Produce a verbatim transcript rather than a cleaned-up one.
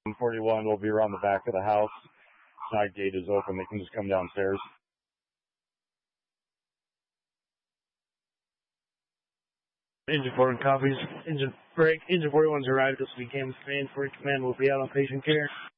forty-one will be around the back of the house. Side gate is open. They can just come downstairs. Engine forty-one copies. Engine break. Engine forty-one's arrived. This will be Cam Spain. forty command will be out on patient care.